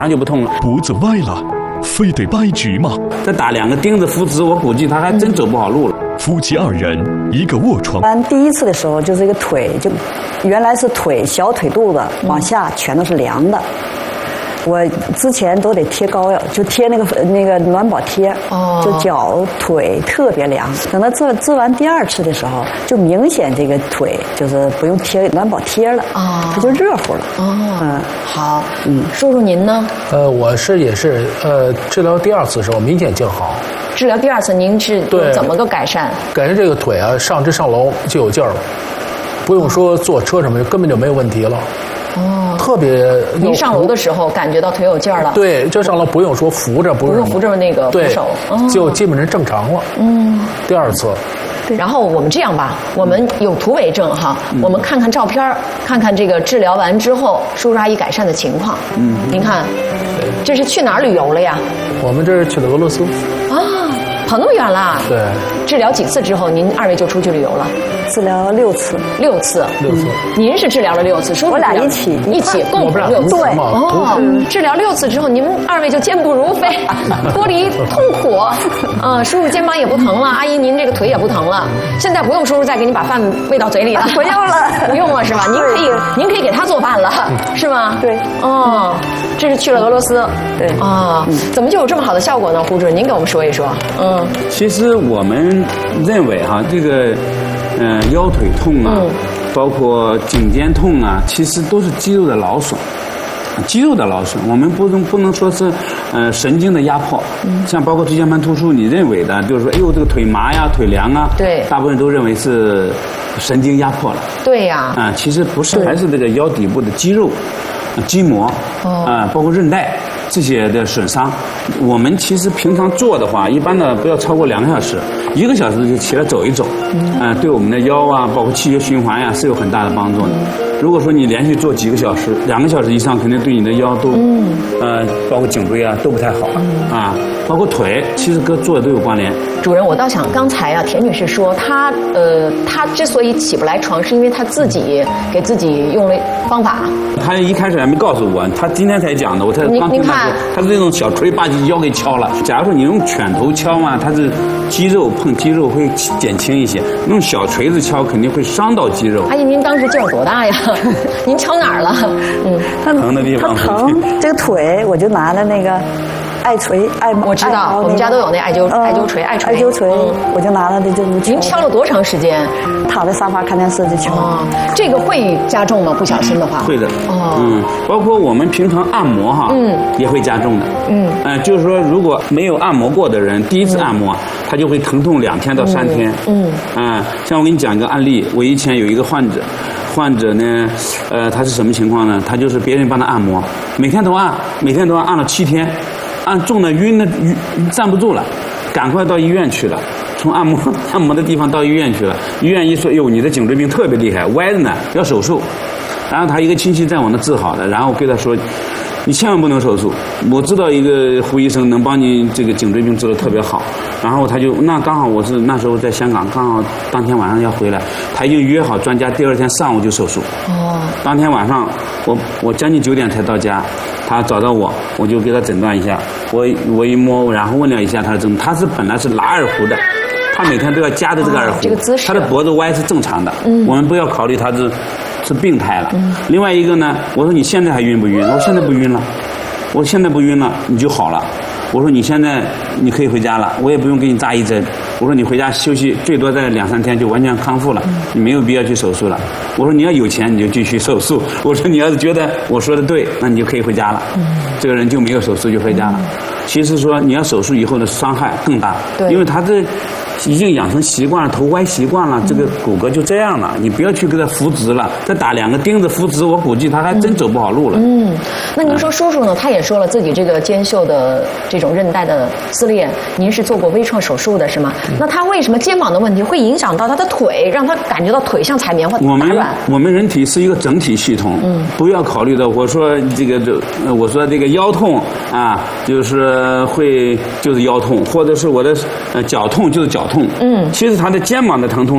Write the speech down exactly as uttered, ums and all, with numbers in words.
上就不痛了。 脖子歪了，非得掰直吗？ 再打两个钉子扶直，我估计他还真走不好路了。 嗯、夫妻二人一个卧床。 完第一次的时候，就这个腿就原来是腿小腿肚子往下全都是凉的。我之前都得贴膏药，就贴那个那个暖宝贴，哦，就脚腿特别凉。等到治治完第二次的时候，就明显这个腿就是不用贴暖宝贴了，啊、哦，它就热乎了。 哦，嗯，好，嗯，叔叔您呢？ 呃，我是也是呃，治疗第二次的时候明显劲好。 治疗第二次您是怎么个改善？ 改善这个腿啊，上这上楼就有劲儿了，不用说坐车什么，根本就没有问题了。哦，特别。 您上楼的时候感觉到腿有劲儿了？ 对，这上楼不用说扶着，不用扶着那个扶手， 哦、就基本上正常了。嗯，第二次。 对，然后我们这样吧，我们有图为证哈，嗯、我们看看照片，看看这个治疗完之后叔叔阿姨改善的情况。嗯，您看，这是去哪儿旅游了呀？ 我们这是去了俄罗斯。 啊，跑那么远了？ 对。 治疗几次之后，您二位就出去旅游了？ 治疗六次， 六次， 六次。 您是治疗了六次，叔叔我俩一起一起共治六次。 对， 哦，治疗六次之后，您二位就健步如飞，脱离痛苦。啊，叔叔肩膀也不疼了，阿姨您这个腿也不疼了。现在不用叔叔再给你把饭喂到嘴里了， 不用了， 不用了是吧？您可以，您可以给他做饭了，是吗？ 对。 哦，这是去了俄罗斯。 对。 啊，怎么就有这么好的效果呢？胡主任，您给我们说一说。嗯， 其实我们认为哈，这个。嗯、呃，腰腿痛啊，嗯、包括颈肩痛啊，其实都是肌肉的劳损，肌肉的劳损。我们不能不能说是呃神经的压迫。嗯、像包括椎间盘突出，你认为的就是说，哎呦这个腿麻呀，腿凉啊， 对， 大部分人都认为是神经压迫了。 对呀。 啊、呃，其实不是，还是这个腰底部的肌肉、筋膜啊、哦呃，包括韧带。这些的损伤，我们其实平常做的话，一般的不要超过两个小时，一个小时就起来走一走，嗯、呃，对我们的腰啊，包括气血循环呀、啊，是有很大的帮助的。如果说你连续做几个小时，两个小时以上，肯定对你的腰都，嗯、呃，包括颈椎啊都不太好嗯、啊，包括腿，其实跟做的都有关联。 主任，我倒想刚才啊，田女士说她呃，她之所以起不来床，是因为她自己给自己用了方法。 她一开始还没告诉我，她今天才讲的，我才刚听她说，她是那种小锤把你腰给敲了。假如说你用拳头敲嘛，它是肌肉碰肌肉会减轻一些，用小锤子敲肯定会伤到肌肉。 阿姨，您当时劲儿多大呀？您敲哪儿了？ 嗯，疼的地方。 他疼这个腿，我就拿了那个艾锤艾我知道，我们家都有那艾灸艾灸锤，艾锤。 艾灸锤，我就拿了的就。 您敲了多长时间？ 躺在沙发看电视就敲。 哦，这个会加重吗？不小心的话。 会的。哦。嗯，包括我们平常按摩哈，嗯，也会加重的。嗯。呃，就是说，如果没有按摩过的人，第一次按摩，他就会疼痛两天到三天。嗯。啊，像我给你讲一个案例，我以前有一个患者。患者呢，呃，他是什么情况呢？他就是别人帮他按摩，每天都按，每天都按，按了七天，按重的晕的晕站不住了，赶快到医院去了。从按摩按摩的地方到医院去了，医院一说，哟，你的颈椎病特别厉害，歪的呢，要手术。然后他一个亲戚在我那治好的，然后跟他说，你千万不能手术。我知道一个胡医生能帮你这个颈椎病治得特别好。然后他就那刚好我是那时候在香港，刚好当天晚上要回来，他已经约好专家，第二天上午就手术。哦。当天晚上我我将近九点才到家，他找到我，我就给他诊断一下。我我一摸，然后问了一下他的症，他是本来是拉二胡的。他每天都要夹着这个二胡，哦、 这个姿势， 他的脖子歪是正常的。嗯，我们不要考虑他是是病态了。嗯，另外一个呢，我说你现在还晕不晕？我说现在不晕了，我现在不晕了，你就好了。我说你现在你可以回家了，我也不用给你扎一针。我说你回家休息，最多在两三天就完全康复了，嗯、你没有必要去手术了。我说你要有钱你就继续手术。我说你要是觉得我说的对，那你就可以回家了。嗯，这个人就没有手术就回家了。嗯、其实说你要手术以后的伤害更大，因为他这。已经养成习惯了，头歪习惯了，这个骨骼就这样了。你不要去给他扶直了，再打两个钉子扶直，我估计他还真走不好路了。 嗯，那您说叔叔呢？他也说了自己这个肩袖的这种韧带的撕裂，您是做过微创手术的是吗？嗯、那他为什么肩膀的问题会影响到他的腿，让他感觉到腿像踩棉花我们我们人体是一个整体系统，嗯，不要考虑到我说这个这我说这个腰痛啊，就是会就是腰痛，或者是我的呃脚痛就是脚痛。痛，嗯，其实他的肩膀的疼痛。